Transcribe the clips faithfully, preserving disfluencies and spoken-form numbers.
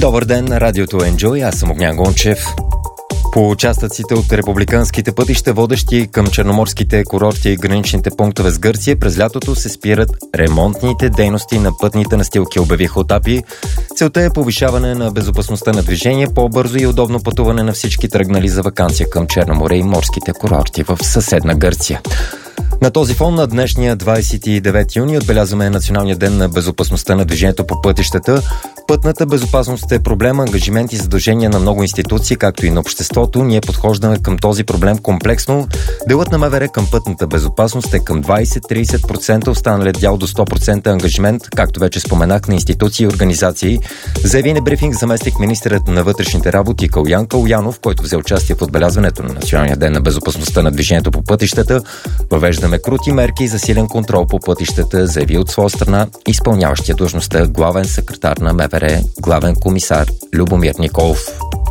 Добър ден, радиото Enjoy, аз съм Огнян Гончев. По участъците от републиканските пътища, водещи към черноморските курорти и граничните пунктове с Гърция, през лятото се спират ремонтните дейности на пътните настилки, обявиха от АПИ. Целта е повишаване на безопасността на движение, по-бързо и удобно пътуване на всички тръгнали за ваканция към Черно море и морските курорти в съседна Гърция. На този фон на днешния двадесет и девети юни отбелязваме Националния ден на безопасността на движението по пътищата. Пътната безопасност е проблем, ангажимент и задължение на много институции, както и на обществото. Ние подхождаме към този проблем комплексно. Делът на МВР към пътната безопасност е към двадесет до тридесет процента, останалият дял до сто процента ангажимент, както вече споменах, на институции и организации. Заяви на брифинг заместник министърът на вътрешните работи Калоян Калоянов, който взе участие в отбелязването на Националния ден на безопасността на движението по пътищата. Въвеждаме крути мерки за силен контрол по пътищата, заяви от своя страна изпълняващия длъжността главен секретар на МВР, главен комисар Любомир Николов.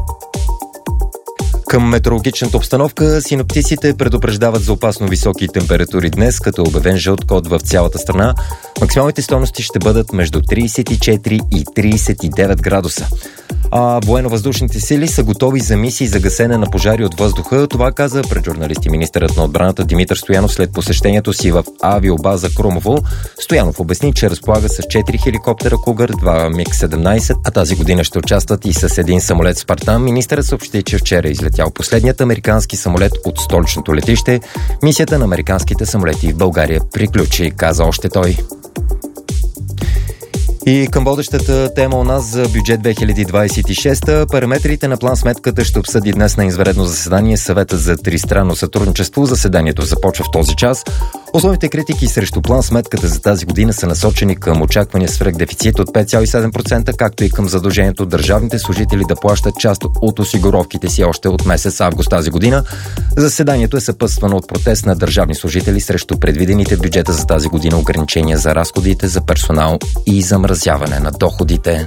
Към метеорологичната обстановка, синоптиците предупреждават за опасно високи температури днес, като е обявен жълт код в цялата страна. Максималните стойности ще бъдат между тридесет и четири и тридесет и девет градуса. А военно-въздушните сили са готови за мисии за гасене на пожари от въздуха. Това каза пред журналисти министърът на отбраната Димитър Стоянов след посещението си в авиобаза Крумово. Стоянов обясни, че разполага с четири хеликоптера Кугър, два миг седемнадесет, а тази година ще участват и с един самолет Спартан. Министърът съобщи, че вчера е излетял последният американски самолет от столичното летище. Мисията на американските самолети в България приключи, каза още той. И към водещата тема у нас за бюджет две хиляди двадесет и шеста, параметрите на план-сметката ще обсъди днес на извънредно заседание Съвета за тристранно сътрудничество. Заседанието започва в този час. Основните критики срещу план-сметката за тази година са насочени към очаквания свръхдефицит от пет цяло и седем процента, както и към задължението държавните служители да плащат част от осигуровките си още от месец август тази година. Заседанието е съпътствано от протест на държавни служители срещу предвидените в бюджета за тази година ограничения за разходите за персонал и замразяване на доходите.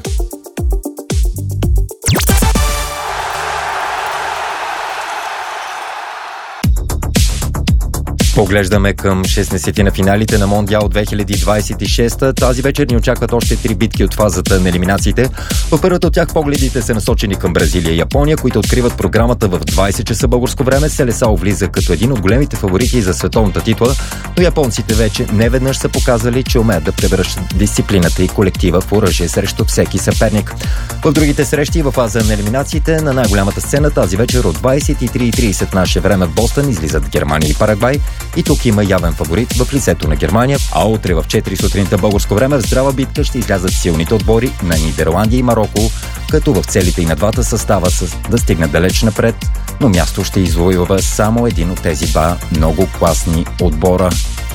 Поглеждаме към шестнадесети на финалите на Мондиал две хиляди двадесет и шеста. Тази вечер ни очакват още три битки от фазата на елиминациите. В първата от тях погледите са насочени към Бразилия и Япония, които откриват програмата в двадесет часа българско време. Селесао влиза като един от големите фаворити за световната титла, но японците вече неведнъж са показали, че умеят да превръщат дисциплината и колектива в оръжие срещу всеки съперник. В другите срещи в фаза на елиминациите на най-голямата сцена тази вечер от двадесет и три и тридесет наше време в Бостън излизат Германия и Парагвай. И тук има явен фаворит в лицето на Германия, а утре в четири сутринта българско време в здрава битка ще излязат силните отбори на Нидерландия и Мароко, като в целите и на двата състава с да стигнат далеч напред, но място ще извоюва само един от тези два много класни отбора.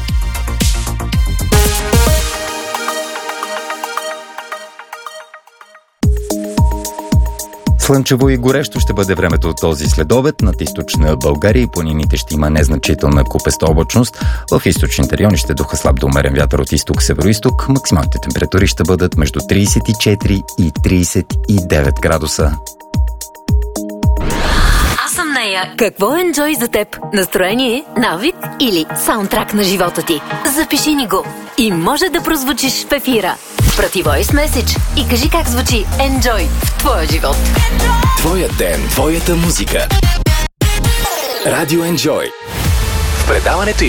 Слънчево и горещо ще бъде времето от този следобед. Над източна България и планините ще има незначителна купеста облачност. В източните райони ще духа слаб до умерен вятър от изток-североизток. Максималните температури ще бъдат между тридесет и четири и тридесет и девет градуса. Аз съм нея. Какво е Enjoy за теб? Настроение, навик или саундтрак на живота ти? Запиши ни го и може да прозвучиш в ефира. Прати voice message и кажи как звучи Enjoy в твоя живот. Твоя ден, твоята музика. Радио Enjoy. В предаването